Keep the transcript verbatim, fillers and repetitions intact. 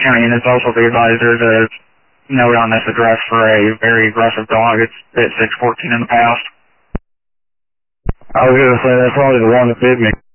County units also be advised there's a note on this address for a very aggressive dog. It's bit six fourteen in the past. I was going to say that's probably the one that bit me.